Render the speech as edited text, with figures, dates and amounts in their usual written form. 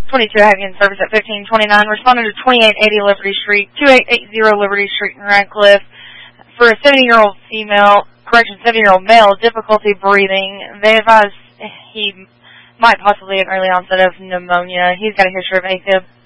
22 heavy in service at 1529. Responded to 2880 Liberty Street, 2880 Liberty Street in Radcliffe for a 70-year-old male, difficulty breathing. They advise he might possibly have an early onset of pneumonia. He's got a history of AFib.